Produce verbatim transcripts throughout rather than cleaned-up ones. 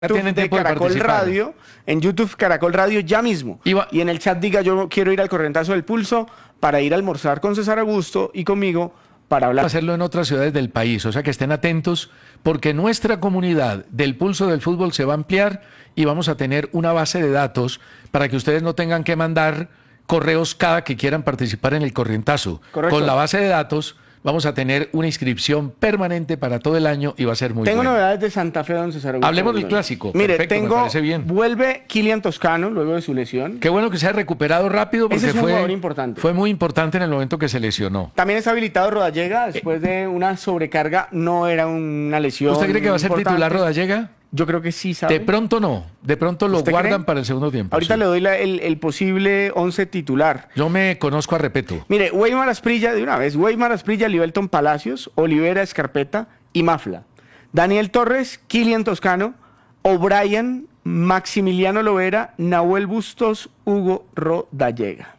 Tienen de tiempo de Caracol participar. Radio, en YouTube Caracol Radio ya mismo. Y va- Y en el chat diga yo quiero ir al corrientazo del pulso para ir a almorzar con César Augusto y conmigo para hablar. hacerlo en otras ciudades del país, o sea que estén atentos porque nuestra comunidad del pulso del fútbol se va a ampliar y vamos a tener una base de datos para que ustedes no tengan que mandar correos cada que quieran participar en el corrientazo. Correcto. Con la base de datos vamos a tener una inscripción permanente para todo el año y va a ser muy Tengo bueno. novedades de Santa Fe, don César Augusto. Hablemos del clásico. Mire, Perfecto, me tengo, parece bien. vuelve Kylian Toscano luego de su lesión. Qué bueno que se haya recuperado rápido porque Ese es un fue, jugador importante. fue muy importante en el momento que se lesionó. También está habilitado Rodallega después de una sobrecarga, no era una lesión. ¿Usted cree que va a ser importante. titular Rodallega? Yo creo que sí, ¿sabe? De pronto no, de pronto lo ¿Usted guardan cree? para el segundo tiempo. Ahorita sí. le doy la- el, el posible once titular. Yo me conozco a Repeto. Mire, Weimar Asprilla, de una vez, Weimar Asprilla, Libelton Palacios, Olivera Escarpeta y Mafla. Daniel Torres, Kylian Toscano, O'Brien, Maximiliano Lovera, Nahuel Bustos, Hugo Rodallega.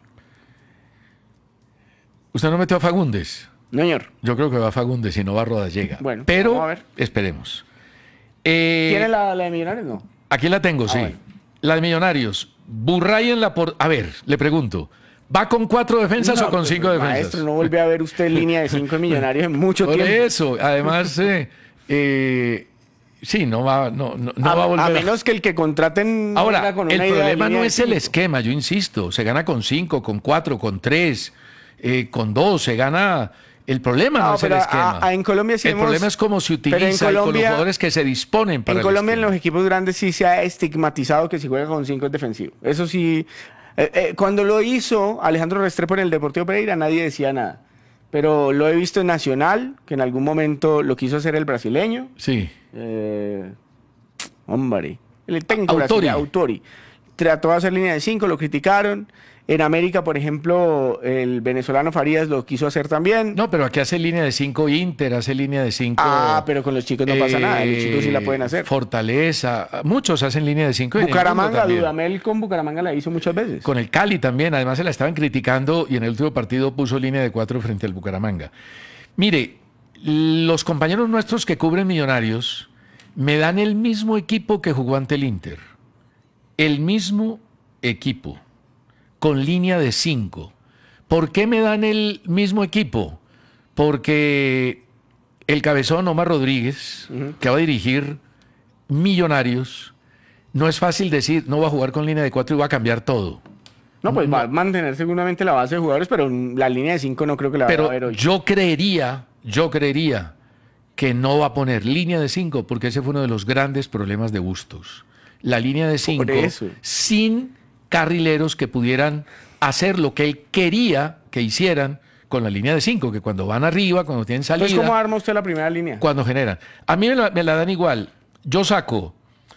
¿Usted no metió a Fagundes? No, señor. Yo creo que va a Fagundes y no va a Rodallega. Bueno, pero vamos a ver. esperemos. Eh, ¿Tiene la, la de Millonarios? No. Aquí la tengo, sí. bueno. La de Millonarios. Burray en la por... A ver, le pregunto. ¿Va con cuatro defensas No, o con pues, cinco defensas? Maestro, no vuelve a ver usted línea de cinco Millonarios en mucho Por tiempo. eso. Además, eh, eh, sí, no va, no, no, no a, va a volver a menos que el que contraten Ahora, venga con el una idea de problema línea no de es el cinco. esquema, yo insisto. Se gana con cinco, con cuatro, con tres, eh, con dos. Se gana... El problema no, No, es el pero a- esquema. a- en Colombia sí el hemos- problema es cómo se pero en utiliza y con los Colombia- jugadores que se disponen para En el Colombia, en esquema. los equipos grandes, sí se ha estigmatizado que si juega con cinco es defensivo. Eso sí. eh, eh, cuando lo hizo Alejandro Restrepo en el Deportivo Pereira, nadie decía nada. Pero lo he visto en Nacional, que en algún momento lo quiso hacer el brasileño. Sí. Eh, hombre. El técnico Autori. brasileño, Autori. Trató de hacer línea de cinco, lo criticaron. En América, por ejemplo, el venezolano Farías lo quiso hacer también. No, pero aquí hace línea de cinco Inter, hace línea de cinco... Ah, pero con los chicos no pasa nada. Los chicos sí la pueden hacer. Fortaleza. Muchos hacen línea de cinco. en el mundo Bucaramanga, también. Dudamel con Bucaramanga la hizo muchas veces. Con el Cali también, además se la estaban criticando y en el último partido puso línea de cuatro frente al Bucaramanga. Mire, los compañeros nuestros que cubren Millonarios me dan el mismo equipo que jugó ante el Inter. El mismo equipo, con línea de cinco. ¿Por qué me dan el mismo equipo? Porque el cabezón Omar Rodríguez, Ujú. que va a dirigir Millonarios, no es fácil decir, no va a jugar con línea de cuatro y va a cambiar todo. No, pues va a mantener seguramente la base de jugadores, pero la línea de cinco no creo que la vaya a Pero ver hoy. yo creería, yo creería que no va a poner línea de cinco, porque ese fue uno de los grandes problemas de Bustos. La línea de cinco eso. sin carrileros que pudieran hacer lo que él quería que hicieran con la línea de cinco, que cuando van arriba, cuando tienen salida, Entonces, ¿cómo arma usted la primera línea? cuando generan. A mí me la, me la dan igual. Yo saco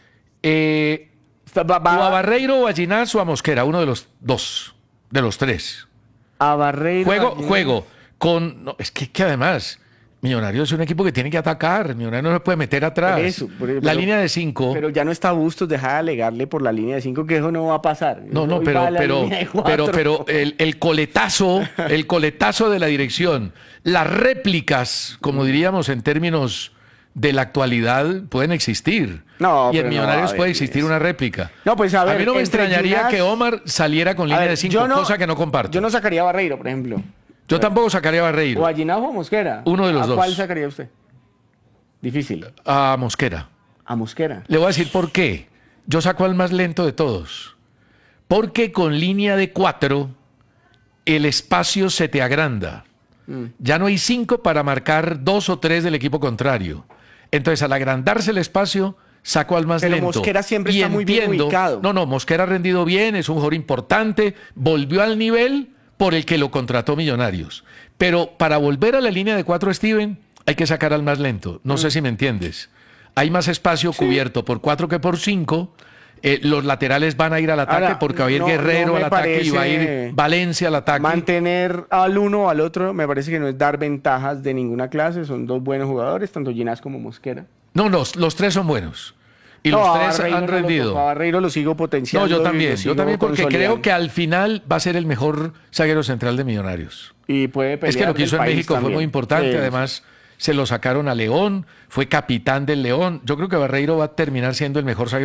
eh, Va, va- o a Barreiro o a Ginás o a Mosquera, uno de los dos, de los tres. a Barreiro. Juego, a- juego con. No, es que, que además, Millonarios es un equipo que tiene que atacar. Millonarios no se puede meter atrás. Por eso, por- la pero- línea de cinco. Pero ya no está Bustos, deja de alegarle por la línea de cinco, que eso no va a pasar. no, no, Hoy pero, va la pero, línea de cuatro. pero, pero el, el coletazo, el coletazo de la dirección, las réplicas, como diríamos en términos de la actualidad, pueden existir. No, y en pero no Millonarios va a puede haber existir eso. una réplica. No, pues a ver, mí no me entre extrañaría Ginás- que Omar saliera con A línea ver, de cinco, yo no- cosa que no comparto. Yo no sacaría a Barreiro, por ejemplo. Yo tampoco sacaría a Barreiro. O a Ginás o a Mosquera. Uno de los ¿A dos. cuál sacaría usted? Difícil. A Mosquera. A Mosquera. Le voy a decir por qué. Yo saco al más lento de todos. Porque con línea de cuatro, el espacio se te agranda. Mm. Ya no hay cinco para marcar dos o tres del equipo contrario. Entonces, al agrandarse el espacio, saco al más Pero lento. Mosquera siempre Y está muy bien entiendo- ubicado. No, no, Mosquera ha rendido bien, es un jugador importante, volvió al nivel por el que lo contrató Millonarios. Pero para volver a la línea de cuatro, Steven, hay que sacar al más lento. No Mm. sé si me entiendes. Hay más espacio cubierto por cuatro que por cinco. Eh, los laterales van a ir al ataque Ahora, porque va a ir no- Guerrero no me al ataque y va a ir parece- Valencia al ataque. Mantener al uno o al otro me parece que no es dar ventajas de ninguna clase. Son dos buenos jugadores, tanto Ginás como Mosquera. No, los, los tres son buenos. Y No, los a tres Barreiro han no lo- rendido. a Barreiro lo sigo No, potenciando. yo y también. lo Yo sigo también porque consolidando. creo que al final va a ser el mejor zaguero central de Millonarios. Y puede Es que pelear lo que del hizo en país México fue también. muy importante. Sí. Además, se lo sacaron a León, fue capitán del León. Yo creo que Barreiro va a terminar siendo el mejor zaguero